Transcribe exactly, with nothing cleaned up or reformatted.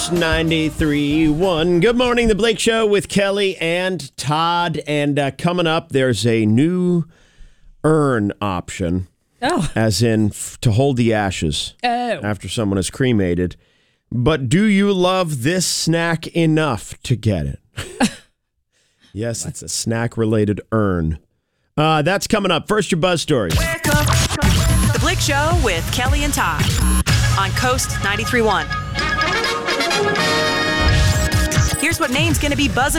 ninety-three point one. Good morning, The Blake Show with Kelly and Todd. And uh, coming up, there's a new urn option. Oh. As in f- to hold the ashes Oh. after someone is cremated. But do you love this snack enough to get it? Yes, it's a snack-related urn. Uh, that's coming up. First, your buzz stories. The Blake Show with Kelly and Todd on Coast ninety-three point one. Here's what name's going to be buzzing